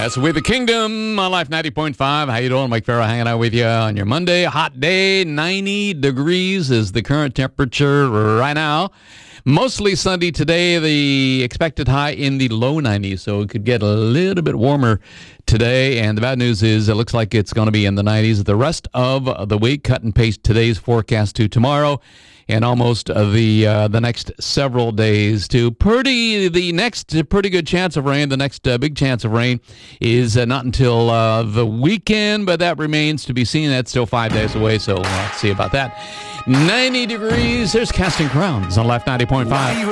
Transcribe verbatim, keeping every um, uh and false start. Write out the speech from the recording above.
Yes, with the Kingdom on Life ninety point five. How you doing? Mike Farrell hanging out with you on your Monday. Hot day, ninety degrees is the current temperature right now. Mostly sunny today, the expected high in the low nineties, so it could get a little bit warmer today. And the bad news is it looks like it's going to be in the nineties the rest of the week. Cut and paste today's forecast to tomorrow and almost uh, the uh, the next several days too. Pretty the next pretty good chance of rain. The next uh, big chance of rain is uh, not until uh, the weekend, but that remains to be seen. That's still five days away, so we'll see about that. ninety degrees. There's Casting Crowns on Life ninety point five.